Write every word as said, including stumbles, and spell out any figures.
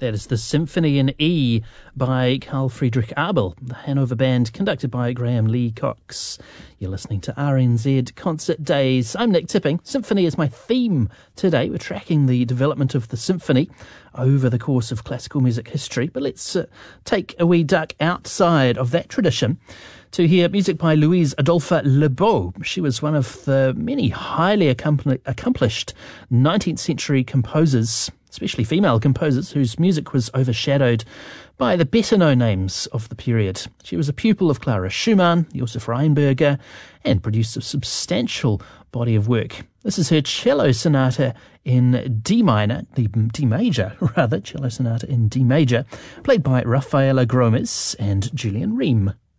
That is the Symphony in E by Carl Friedrich Abel, the Hanover Band, conducted by Graham Lee Cox. You're listening to R N Z Concert Days. I'm Nick Tipping. Symphony is my theme today. We're tracking the development of the symphony over the course of classical music history. But let's uh, take a wee duck outside of that tradition to hear music by Louise Adolphe Lebeau. She was one of the many highly accomplished nineteenth century composers, especially female composers, whose music was overshadowed by the better-known names of the period. She was a pupil of Clara Schumann, Josef Rheinberger, and produced a substantial body of work. This is her cello sonata in D minor, the D major, rather, cello sonata in D major, played by Rafaela Gromes and Julian Ream.